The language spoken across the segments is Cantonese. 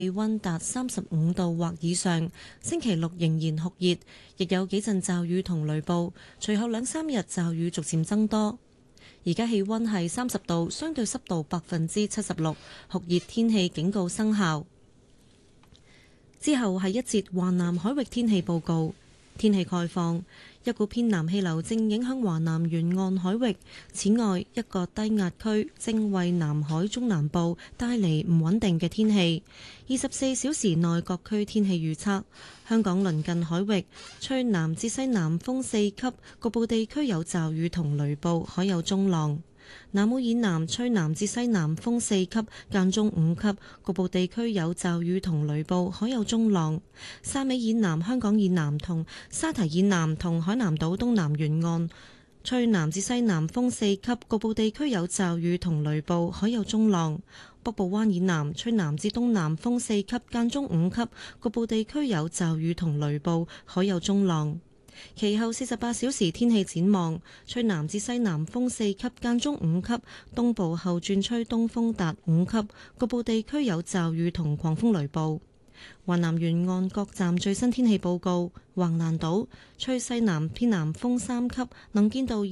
氣溫達35度或以上。星期六仍然酷熱，亦有幾陣驟雨同雷暴，隨後2-3日驟雨逐漸增多。而家氣溫係30度，相對濕度76%，酷熱天氣警告生效。之後係一節華南海域天氣報告。天氣概況，一股偏南氣流正影響華南沿岸海域，此外一個低壓區正為南海中南部帶嚟唔穩定嘅天氣。24小時內各區天氣預測，香港鄰近海域吹南至西南風4級，局部地區有驟雨同雷暴，海有中浪。南澳以南吹南至西南風4級，間中5級，局部地區有驟雨同雷暴，海有中浪。汕尾以南、香港以南同沙堤以南同海南島東南沿岸吹南至西南風4級，局部地區有驟雨同雷暴，海有中浪。北部灣以南吹南至東南風4級，間中5級，局部地區有驟雨同雷暴，海有中浪。其後48小時天氣展望，吹南至西南風4級，間中5級，東部後轉吹東風達5級，局部地區有驟雨同狂風雷暴。華南沿岸各站最新天氣報告：橫瀾島吹西南偏南風3級，能見度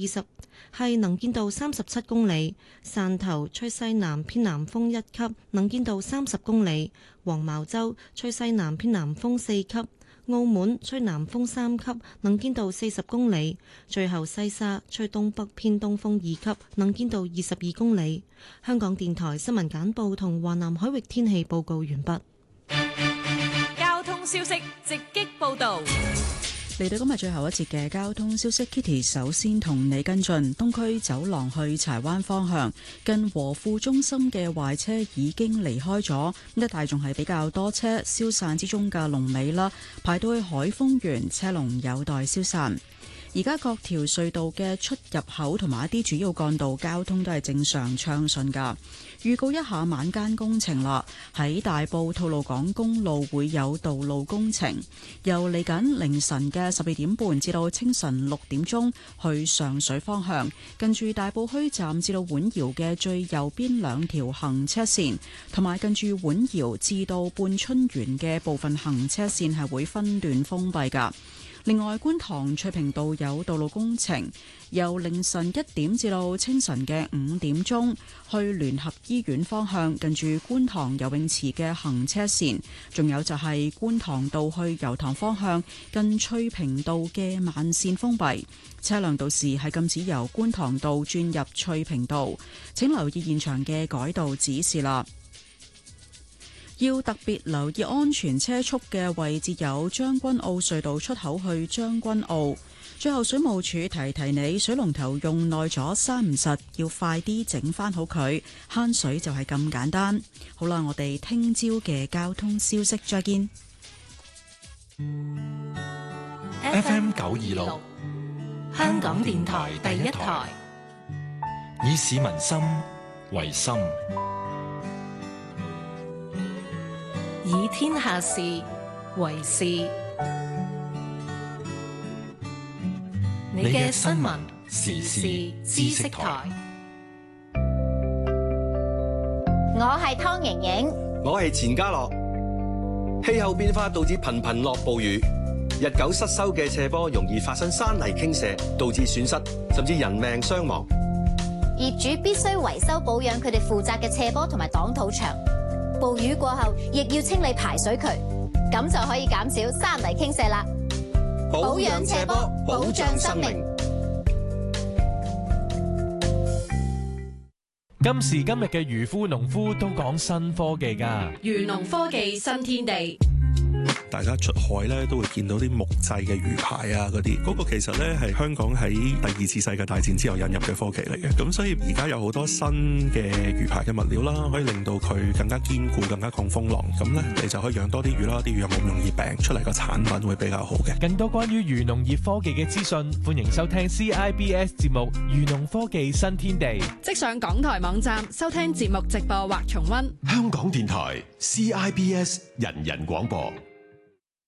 37公里；汕頭吹西南偏南風1級，能見度30公里；黃茅洲吹西南偏南風4級。澳門吹南風3級，能見度40公里；最後西沙吹東北偏東風2級，能見度22公里。香港電台新聞簡報同華南海域天氣報告完畢。 交通消息直擊報道。 嚟到今日最後一節嘅交通消息 ，Kitty 首先同你跟進東區走廊去柴灣方向，近和富中心嘅壞車已經離開咗，一帶仲係比較多車，消散之中嘅龍尾啦，排到去海豐園，車龍有待消散。而家各條隧道嘅出入口同埋一啲主要幹道交通都係正常暢順㗎。預告一下晚間工程啦，喺大埔吐露港公路會有道路工程，由嚟緊凌晨嘅12點半至到清晨6點鐘去上水方向，近住大埔墟站至到碗窯嘅最右邊2條行車線，同埋近住碗窯至到半春園嘅部分行車線係會分段封閉㗎。另外，觀塘翠屏道有道路工程，由凌晨1點至到清晨嘅5點鐘去聯合醫院方向，近住觀塘游泳池嘅行車線，仲有就係觀塘道去油塘方向近翠屏道嘅慢線封閉，車輛到時係禁止由觀塘道轉入翠屏道，請留意現場嘅改道指示啦。要特別留意安全車速嘅位置有將軍澳隧道出口去將軍澳。最後水務署提提你，水龍頭用耐咗閂唔實，要快啲整翻好佢，慳水就係咁簡單。好啦，我哋聽朝嘅交通消息再見。 FM 926 香港電台第一台， 以市民心為心， 以天下事為事。你嘅新聞時事知識台。 我係湯盈盈， 我係錢嘉樂。氣候變化導致頻頻落暴雨，日久失修嘅斜坡容易發生山泥傾瀉，導致損失甚至人命傷亡。 業主必須維修保養佢哋負責嘅斜坡同埋擋土牆。暴雨過後，亦要清理排水渠，咁就可以減少山泥傾瀉啦。保養斜坡，保障生命。 今時今日嘅漁夫農夫都講新科技㗎， 漁農科技新天地。 大家出海咧都會見到啲木製嘅魚排啊，嗰啲嗰個其實咧係香港喺第2次世界大戰之後引入嘅科技嚟嘅。咁所以而家有好多新嘅魚排嘅物料啦，可以令到佢更加堅固、更加抗風浪。咁咧你就可以養多啲魚啦，啲魚又冇咁容易病，出嚟個產品會比較好嘅。 更多關於漁農業科技嘅資訊，歡迎收聽 CIBS 節目《漁農科技新天地》， 即上港台網站收聽節目直播或重溫。 香港電台 CIBS 人人廣播。